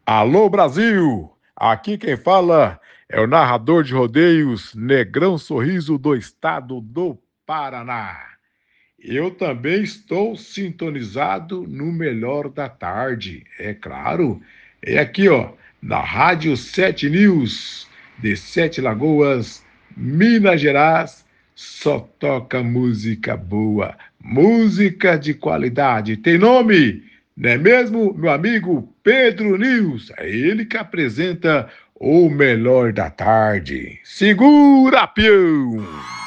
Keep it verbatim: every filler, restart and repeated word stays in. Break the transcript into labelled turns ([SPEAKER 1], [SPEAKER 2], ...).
[SPEAKER 1] Alô Brasil! Aqui quem fala é o narrador de rodeios Negrão Sorriso do estado do Paraná. Eu também estou sintonizado no Melhor da Tarde, é claro. É aqui, ó, na Rádio Sete News, de Sete Lagoas, Minas Gerais, só toca música boa, música de qualidade. Tem nome? Não é mesmo, meu amigo Pedro News? É ele que apresenta o Melhor da Tarde. Segura, peão!